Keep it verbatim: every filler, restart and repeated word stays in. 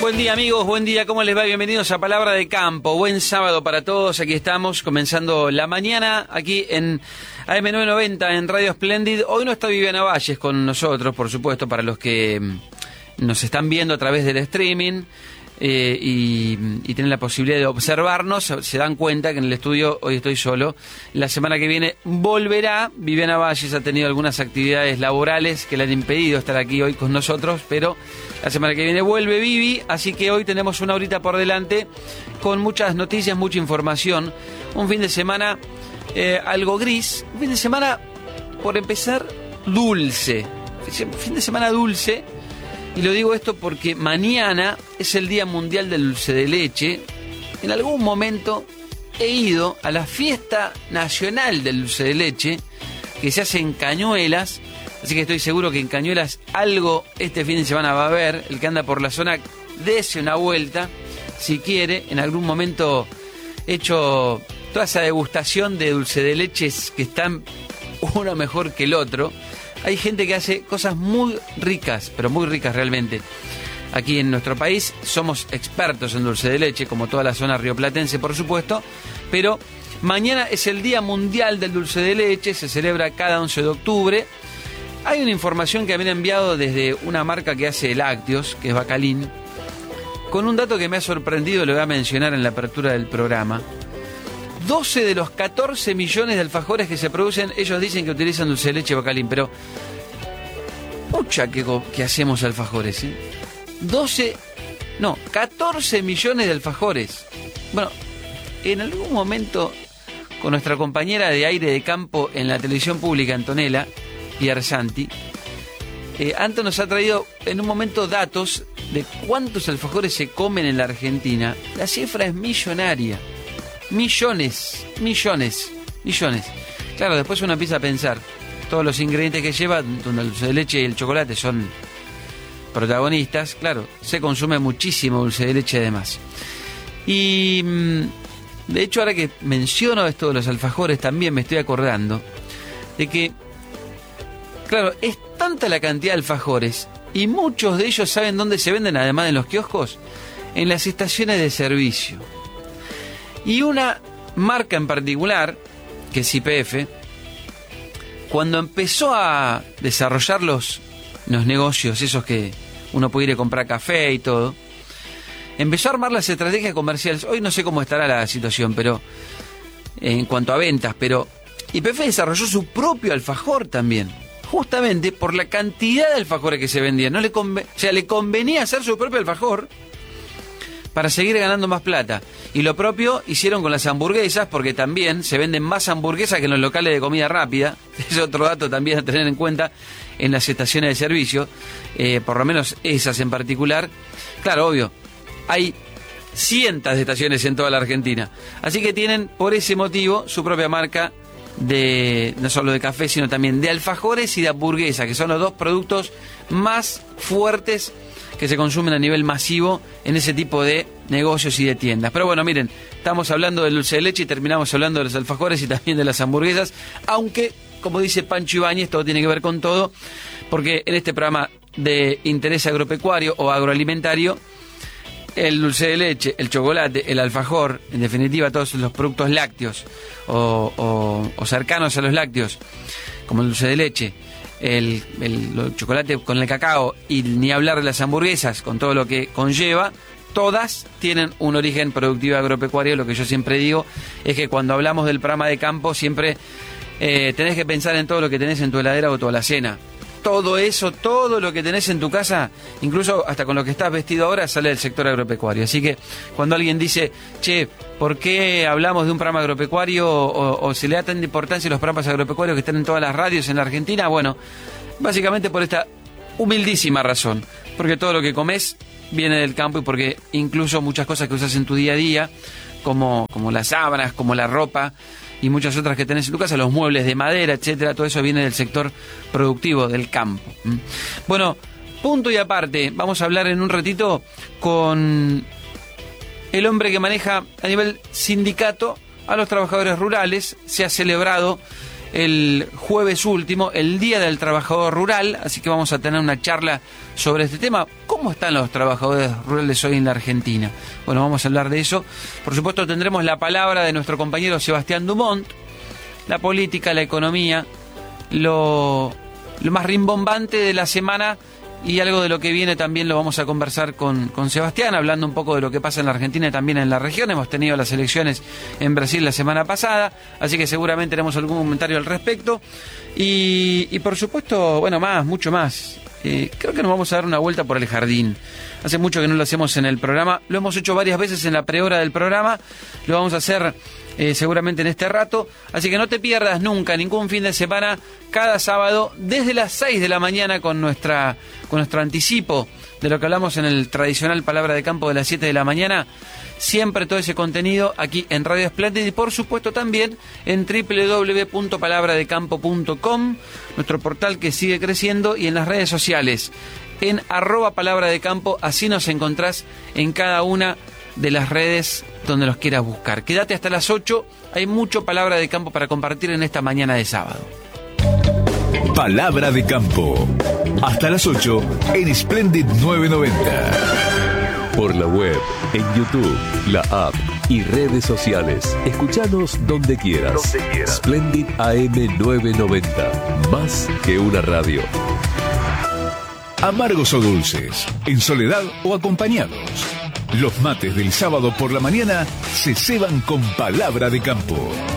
Buen día amigos, buen día, ¿cómo les va? Bienvenidos a Palabra de Campo, buen sábado para todos, aquí estamos comenzando la mañana aquí en A M novecientos noventa en Radio Splendid. Hoy no está Viviana Valles con nosotros, por supuesto, para los que nos están viendo a través del streaming eh, y, y tienen la posibilidad de observarnos, se dan cuenta que en el estudio hoy estoy solo. La semana que viene volverá. Viviana Valles ha tenido algunas actividades laborales que le han impedido estar aquí hoy con nosotros, pero la semana que viene vuelve Vivi, así que hoy tenemos una horita por delante con muchas noticias, mucha información. Un fin de semana eh, algo gris, un fin de semana, por empezar, dulce. Fin de semana dulce, y lo digo esto porque mañana es el Día Mundial del Dulce de Leche. En algún momento he ido a la fiesta nacional del dulce de leche, que se hace en Cañuelas. Así que estoy seguro que en Cañuelas algo este fin de semana va a haber. El que anda por la zona, dése una vuelta, si quiere. En algún momento he hecho toda esa degustación de dulce de leches que están uno mejor que el otro. Hay gente que hace cosas muy ricas, pero muy ricas realmente. Aquí en nuestro país somos expertos en dulce de leche, como toda la zona rioplatense, por supuesto. Pero mañana es el Día Mundial del Dulce de Leche, se celebra cada once de octubre. Hay una información que me han enviado desde una marca que hace lácteos, que es Bacalín, con un dato que me ha sorprendido, lo voy a mencionar en la apertura del programa. doce de los catorce millones de alfajores que se producen, ellos dicen que utilizan dulce de leche Bacalín, pero pucha que, que hacemos alfajores, ¿eh? doce, no, catorce millones de alfajores. Bueno, en algún momento con nuestra compañera de aire de campo en la televisión pública, Antonella Pierre Santi, eh, Anton nos ha traído en un momento datos de cuántos alfajores se comen en la Argentina. La cifra es millonaria. Millones, millones, millones. Claro, después uno empieza a pensar, todos los ingredientes que lleva, donde el dulce de leche y el chocolate son protagonistas, claro, se consume muchísimo dulce de leche además. Y de hecho, ahora que menciono esto de los alfajores, también me estoy acordando de que, claro, es tanta la cantidad de alfajores y muchos de ellos saben dónde se venden, además de los kioscos, en las estaciones de servicio. Y una marca en particular, que es Y P F, cuando empezó a desarrollar los, los negocios, esos que uno puede ir a comprar café y todo, empezó a armar las estrategias comerciales. Hoy no sé cómo estará la situación, pero en cuanto a ventas, pero Y P F desarrolló su propio alfajor también, justamente por la cantidad de alfajores que se vendían. No le conven... O sea, le convenía hacer su propio alfajor para seguir ganando más plata. Y lo propio hicieron con las hamburguesas, porque también se venden más hamburguesas que en los locales de comida rápida. Es otro dato también a tener en cuenta en las estaciones de servicio, eh, por lo menos esas en particular. Claro, obvio, hay cientos de estaciones en toda la Argentina. Así que tienen, por ese motivo, su propia marca de no solo de café, sino también de alfajores y de hamburguesas, que son los dos productos más fuertes que se consumen a nivel masivo en ese tipo de negocios y de tiendas. Pero bueno, miren, estamos hablando del dulce de leche y terminamos hablando de los alfajores y también de las hamburguesas, aunque, como dice Pancho Ibáñez, todo tiene que ver con todo, porque en este programa de interés agropecuario o agroalimentario, el dulce de leche, el chocolate, el alfajor, en definitiva todos los productos lácteos o, o, o cercanos a los lácteos, como el dulce de leche, El, el, el chocolate con el cacao y ni hablar de las hamburguesas con todo lo que conlleva, todas tienen un origen productivo agropecuario. Lo que yo siempre digo es que cuando hablamos del programa de campo siempre eh, tenés que pensar en todo lo que tenés en tu heladera o tu alacena. Todo eso, todo lo que tenés en tu casa, incluso hasta con lo que estás vestido ahora, sale del sector agropecuario. Así que cuando alguien dice, che, ¿por qué hablamos de un programa agropecuario o, o se le da tanta importancia a los programas agropecuarios que están en todas las radios en la Argentina? Bueno, básicamente por esta humildísima razón, porque todo lo que comés viene del campo y porque incluso muchas cosas que usas en tu día a día, como, como las sábanas, como la ropa y muchas otras que tenés en tu casa, los muebles de madera, etcétera, todo eso viene del sector productivo, del campo. ¿Mm? Bueno, punto y aparte, vamos a hablar en un ratito con el hombre que maneja a nivel sindicato a los trabajadores rurales. Se ha celebrado el jueves último el Día del Trabajador Rural, así que vamos a tener una charla sobre este tema. ¿Cómo están los trabajadores rurales hoy en la Argentina? Bueno, vamos a hablar de eso. Por supuesto, tendremos la palabra de nuestro compañero Sebastián Dumont, la política, la economía, lo, lo más rimbombante de la semana y algo de lo que viene también lo vamos a conversar con, con Sebastián, hablando un poco de lo que pasa en la Argentina y también en la región. Hemos tenido las elecciones en Brasil la semana pasada, así que seguramente tenemos algún comentario al respecto. Y, y por supuesto, bueno, más, mucho más. Eh, creo que nos vamos a dar una vuelta por el jardín. Hace mucho que no lo hacemos en el programa, lo hemos hecho varias veces en la prehora del programa, lo vamos a hacer eh, seguramente en este rato, así que no te pierdas nunca ningún fin de semana, cada sábado desde las seis de la mañana con nuestra con nuestro anticipo de lo que hablamos en el tradicional Palabra de Campo de las siete de la mañana. Siempre todo ese contenido aquí en Radio Splendid y por supuesto también en doble u doble u doble u punto palabra de campo punto com, nuestro portal que sigue creciendo, y en las redes sociales en arroba palabra de campo, así nos encontrás en cada una de las redes donde los quieras buscar. Quédate hasta las ocho, hay mucho Palabra de Campo para compartir en esta mañana de sábado. Palabra de Campo, hasta las ocho en Splendid novecientos noventa. Por la web, en YouTube, la app y redes sociales. Escuchanos donde quieras. Donde quieras. Splendid A M novecientos noventa. Más que una radio. Amargos o dulces, en soledad o acompañados. Los mates del sábado por la mañana se ceban con Palabra de Campo.